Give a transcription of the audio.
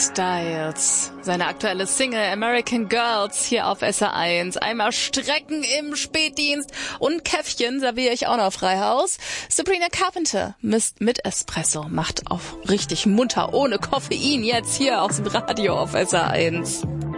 Styles, seine aktuelle Single American Girls hier auf SR1. Einmal Strecken im Spätdienst und Käffchen serviere ich auch noch Freihaus. Sabrina Carpenter misst mit Espresso, macht auf richtig munter, ohne Koffein, jetzt hier aus dem Radio auf SR1.